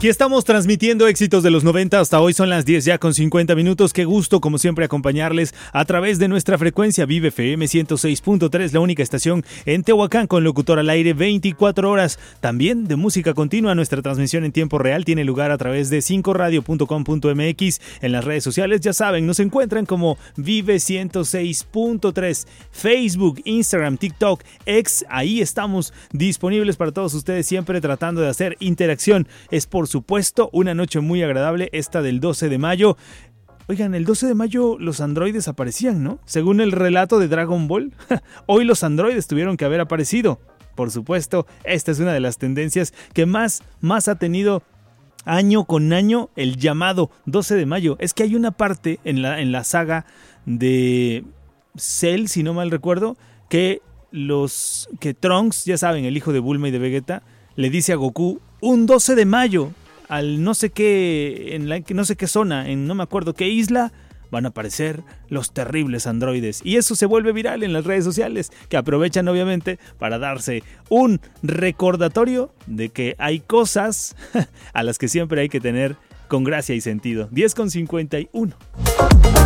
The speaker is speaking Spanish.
Aquí estamos transmitiendo éxitos de los 90, hasta hoy son las 10 ya con 50 minutos. Qué gusto, como siempre, acompañarles a través de nuestra frecuencia Vive FM 106.3, la única estación en Tehuacán con locutor al aire 24 horas. También de música continua, nuestra transmisión en tiempo real tiene lugar a través de 5radio.com.mx. En las redes sociales, ya saben, nos encuentran como Vive 106.3, Facebook, Instagram, TikTok, X. Ahí estamos disponibles para todos ustedes, siempre tratando de hacer interacción. Es por supuesto una noche muy agradable esta del 12 de mayo. Oigan, el 12 de mayo los androides aparecían, ¿no? Según el relato de Dragon Ball, hoy los androides tuvieron que haber aparecido. Por supuesto, esta es una de las tendencias que más ha tenido año con año el llamado 12 de mayo. Es que hay una parte en la saga de Cell, si no mal recuerdo, que Trunks, ya saben, el hijo de Bulma y de Vegeta, le dice a Goku un 12 de mayo al no sé qué, no sé qué zona, en no me acuerdo qué isla, van a aparecer los terribles androides. Y eso se vuelve viral en las redes sociales, que aprovechan obviamente para darse un recordatorio de que hay cosas a las que siempre hay que tener con gracia y sentido. 10:51.